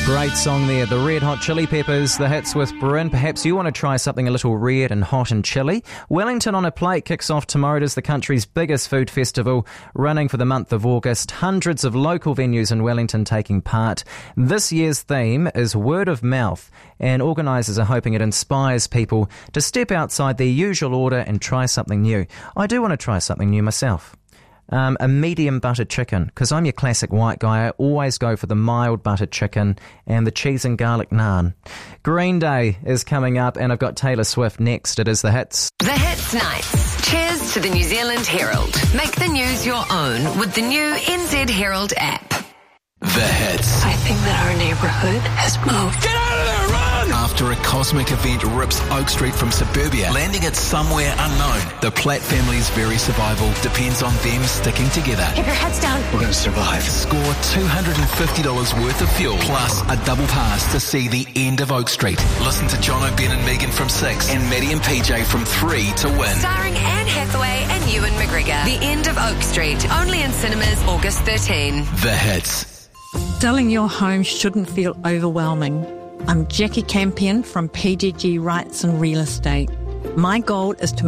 Great song there, the Red Hot Chili Peppers, the hits with Bryn. Perhaps you want to try something a little red and hot and chilly. Wellington on a Plate kicks off tomorrow. It is the country's biggest food festival, running for the month of August. Hundreds of local venues in Wellington taking part. This year's theme is word of mouth, and organisers are hoping it inspires people to step outside their usual order and try something new. I do want to try something new myself. A medium buttered chicken, because I'm your classic white guy. I always go for the mild buttered chicken and the cheese and garlic naan. Green Day is coming up, and I've got Taylor Swift next. It is The Hits. The Hits Nights. Cheers to the New Zealand Herald. Make the news your own with the new NZ Herald app. The Hits. I think that our neighbourhood has moved. Get out of there, run! After a cosmic event rips Oak Street from suburbia, landing it somewhere unknown, the Platt family's very survival depends on them sticking together. Keep your heads down. We're going to survive. Score $250 worth of fuel, plus a double pass to see the end of Oak Street. Listen to John O'Ben and Megan from 6 and Maddie and PJ from 3 to win. Starring Anne Hathaway and Ewan McGregor. The End of Oak Street. Only in cinemas August 13. The Hits. Selling your home shouldn't feel overwhelming. I'm Jackie Campion from PGG Rights and Real Estate. My goal is to